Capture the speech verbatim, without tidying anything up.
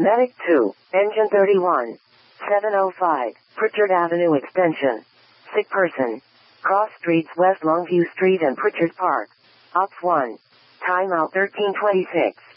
Medic two, Engine thirty-one. seven oh five, Pritchard Avenue Extension. Sick person. Cross streets West Longview Street and Pritchard Park. Ops one. Timeout thirteen twenty-six.